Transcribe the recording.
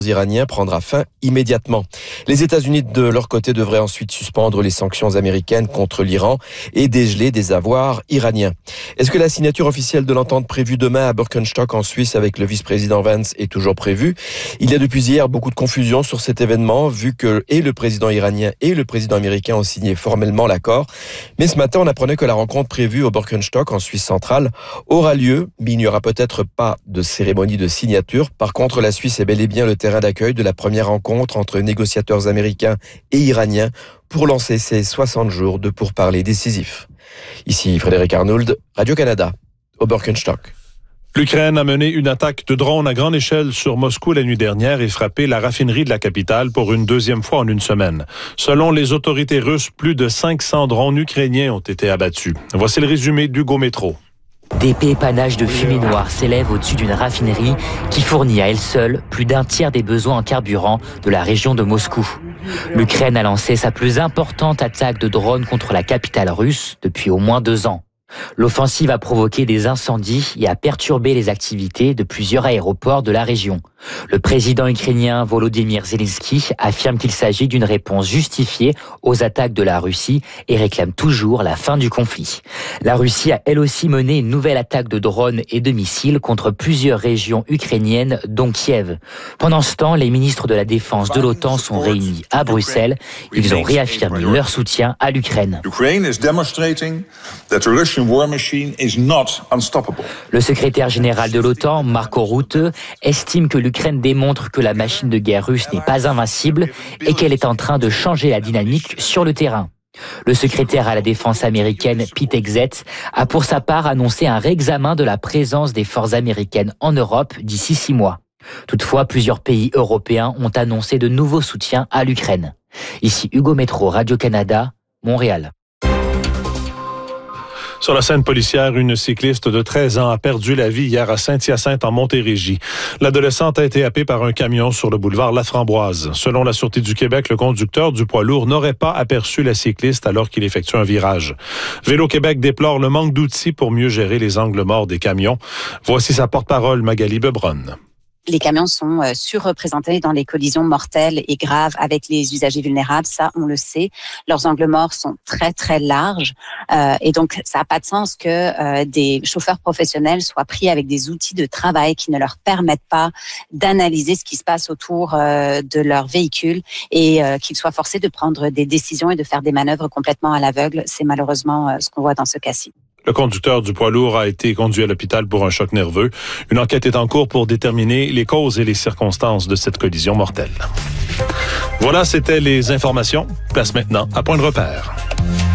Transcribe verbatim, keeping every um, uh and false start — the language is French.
iranien prendra fin immédiatement. Les États-Unis, de leur côté, devraient ensuite suspendre les sanctions américaines contre l'Iran et dégeler des avoirs iraniens. Est-ce que la signature officielle de l'entente prévue demain à Birkenstock en Suisse avec le vice-président Vance est toujours prévue? Il y a depuis hier beaucoup de confusion sur cet événement, vu que et le président iranien et le président américain ont signé formellement l'accord. Mais ce matin, on apprenait que la rencontre prévue au Birkenstock en Suisse centrale aura lieu, mais il n'y aura peut-être pas de cérémonie de signature. Par contre, la Suisse est bel et bien le terrain d'accueil de la première rencontre entre négociateurs américains et iraniens pour lancer ces soixante jours de pourparlers décisifs. Ici Frédéric Arnould, Radio-Canada, au Birkenstock. L'Ukraine a mené une attaque de drone à grande échelle sur Moscou la nuit dernière et frappé la raffinerie de la capitale pour une deuxième fois en une semaine. Selon les autorités russes, plus de cinq cents drones ukrainiens ont été abattus. Voici le résumé d'Hugo Métro. D'épais panaches de fumée noire s'élèvent au-dessus d'une raffinerie qui fournit à elle seule plus d'un tiers des besoins en carburant de la région de Moscou. L'Ukraine a lancé sa plus importante attaque de drones contre la capitale russe depuis au moins deux ans. L'offensive a provoqué des incendies et a perturbé les activités de plusieurs aéroports de la région. Le président ukrainien Volodymyr Zelensky affirme qu'il s'agit d'une réponse justifiée aux attaques de la Russie et réclame toujours la fin du conflit. La Russie a elle aussi mené une nouvelle attaque de drones et de missiles contre plusieurs régions ukrainiennes, dont Kiev. Pendant ce temps, les ministres de la Défense de l'OTAN sont réunis à Bruxelles. Ils ont réaffirmé leur soutien à l'Ukraine. Le secrétaire général de l'OTAN, Marco Rutte, estime que l'Ukraine démontre que la machine de guerre russe n'est pas invincible et qu'elle est en train de changer la dynamique sur le terrain. Le secrétaire à la défense américaine, Pete Hegseth, a pour sa part annoncé un réexamen de la présence des forces américaines en Europe d'ici six mois. Toutefois, plusieurs pays européens ont annoncé de nouveaux soutiens à l'Ukraine. Ici Hugo Métro, Radio-Canada, Montréal. Sur la scène policière, une cycliste de treize ans a perdu la vie hier à Saint-Hyacinthe en Montérégie. L'adolescente a été happée par un camion sur le boulevard Laframboise. Selon la Sûreté du Québec, le conducteur du poids lourd n'aurait pas aperçu la cycliste alors qu'il effectue un virage. Vélo-Québec déplore le manque d'outils pour mieux gérer les angles morts des camions. Voici sa porte-parole, Magali Bebronne. Les camions sont euh, surreprésentés dans les collisions mortelles et graves avec les usagers vulnérables, ça on le sait. Leurs angles morts sont très très larges euh, et donc ça n'a pas de sens que euh, des chauffeurs professionnels soient pris avec des outils de travail qui ne leur permettent pas d'analyser ce qui se passe autour euh, de leur véhicule et euh, qu'ils soient forcés de prendre des décisions et de faire des manœuvres complètement à l'aveugle. C'est malheureusement euh, ce qu'on voit dans ce cas-ci. Le conducteur du poids lourd a été conduit à l'hôpital pour un choc nerveux. Une enquête est en cours pour déterminer les causes et les circonstances de cette collision mortelle. Voilà, c'était les informations. Place maintenant à Point de repère.